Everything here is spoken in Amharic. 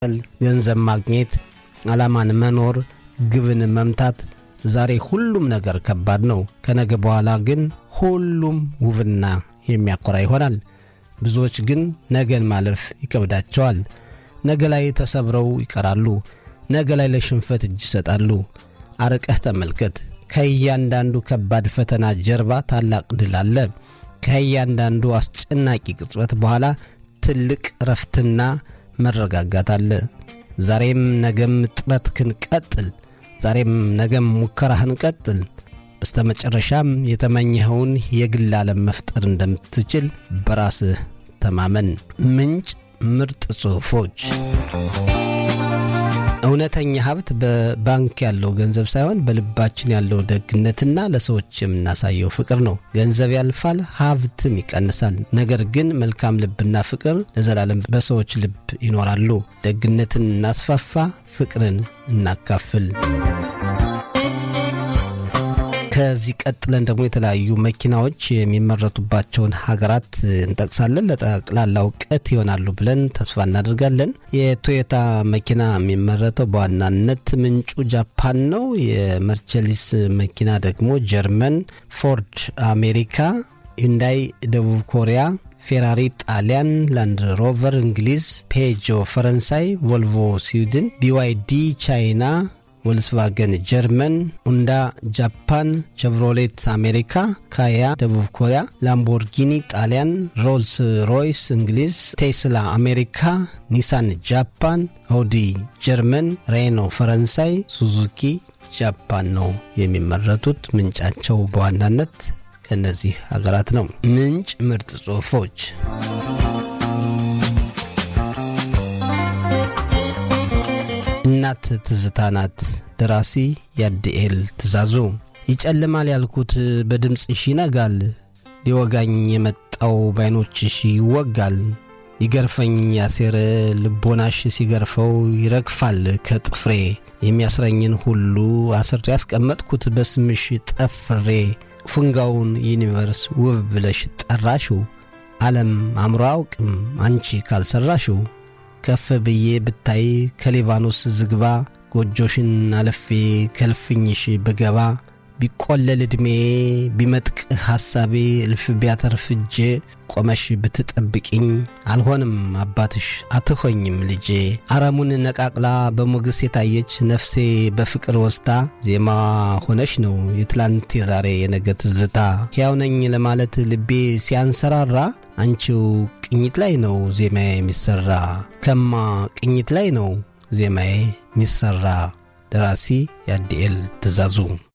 መቀጠል፣ ገንዘብ ማግኘት፣ ዓላማን መኖር፣ ግብን መምታት። ዛሬ ሁሉም ነገር ከባድ ነው። ከነገ በኋላ ግን ሁሉም ውብና የሚያኮራ ይሆናል። ብዙዎች ግን ነገን ማለፍ ይከብዳቸዋል። ነገ ላይ ተሰብረው ይቀራሉ። ነገ ላይ ለሽንፈት እጅ ይሰጣሉ። አርቀህ ተመልከት። ከእያንዳንዱ ከባድ ፈተና ጀርባ ታላቅ ድል አለ። ከእያንዳንዱ አስጨናቂ ቅጽበት በኋላ ትልቅ ረፍትና መረጋጋት አለ። ዛሬም ነገም ጥረትህን ቀጥል። ዛሬም ነገም ሙከራህን ቀጥል። በስተመጨረሻም የተመኘኸውን የግል ዓለም መፍጠር እንደምትችል በራስህ ተማመን። ምንጭ ምርጥ ጽሑፎች። እውነተኛ ሀብት በባንክ ያለው ገንዘብ ሳይሆን በልባችን ያለው ደግነትና ለሰዎች የምናሳየው ፍቅር ነው። ገንዘብ ያልፋል፣ ሀብትም ይቀንሳል። ነገር ግን መልካም ልብና ፍቅር ለዘላለም በሰዎች ልብ ይኖራሉ። ደግነትን እናስፋፋ፣ ፍቅርን እናካፍል። ከዚህ ቀጥለን ደግሞ የተለያዩ መኪናዎች የሚመረቱባቸውን ሀገራት እንጠቅሳለን። ለጠቅላላ እውቀት ይሆናሉ ብለን ተስፋ እናደርጋለን። የቶዮታ መኪና የሚመረተው በዋናነት ምንጩ ጃፓን ነው። የመርቸሊስ መኪና ደግሞ ጀርመን፣ ፎርድ አሜሪካ፣ ሂንዳይ ደቡብ ኮሪያ፣ ፌራሪ ጣሊያን፣ ላንድ ሮቨር እንግሊዝ፣ ፔጆ ፈረንሳይ፣ ቮልቮ ስዊድን፣ ቢዋይዲ ቻይና፣ ቮልክስዋገን ጀርመን፣ ሁንዳ ጃፓን፣ ቼቭሮሌት አሜሪካ፣ ካያ ደቡብ ኮሪያ፣ ላምቦርጊኒ ጣሊያን፣ ሮልስ ሮይስ እንግሊዝ፣ ቴስላ አሜሪካ፣ ኒሳን ጃፓን፣ አውዲ ጀርመን፣ ሬኖ ፈረንሳይ፣ ሱዙኪ ጃፓን ነው የሚመረቱት። ምንጫቸው በዋናነት ከነዚህ ሀገራት ነው። ምንጭ ምርጥ ጽሑፎች። እናት ትዝታ ናት። ደራሲ ያድኤል ትእዛዙ። ይጨልማል ያልኩት በድምጽሽ ይነጋል፣ ሊወጋኝ የመጣው ባይኖችሽ ይወጋል። ሊገርፈኝ ያሴረ ልቦናሽ ሲገርፈው ይረግፋል ከጥፍሬ። የሚያስረኝን ሁሉ አስሬ ያስቀመጥኩት በስምሽ ጠፍሬ። ፍንጋውን ዩኒቨርስ ውብ ብለሽ ጠራሽው፣ ዓለም አምሮ አውቅም አንቺ ካልሰራሽው። ከፍ ብዬ ብታይ ከሊባኖስ ዝግባ፣ ጎጆሽን አለፌ ከልፍኝሽ ብገባ። ቢቆለል ዕድሜ ቢመጥቅ ሐሳቤ፣ እልፍ ቢያተርፍ እጄ። ቆመሽ ብትጠብቂኝ አልሆንም አባትሽ አትሆኝም ልጄ። አረሙን ነቃቅላ በሞገስ የታየች ነፍሴ በፍቅር ወስታ፣ ዜማ ሆነሽ ነው የትላንት የዛሬ የነገ ትዝታ። ሕያው ነኝ ለማለት ልቤ ሲያንሰራራ፣ አንቺው ቅኝት ላይ ነው ዜማዬ የሚሰራ። ከማ ቅኝት ላይ ነው ዜማዬ የሚሰራ። ደራሲ ያድኤል ትእዛዙ።